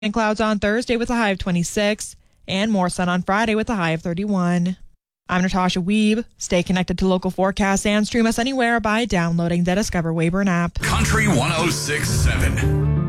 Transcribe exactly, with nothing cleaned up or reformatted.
And clouds on Thursday with a high of twenty-six, and more sun on Friday with a high of thirty-one. I'm Natasha Weeb. Stay connected to local forecasts and stream us anywhere by downloading the Discover Weyburn app. Country one oh six point seven.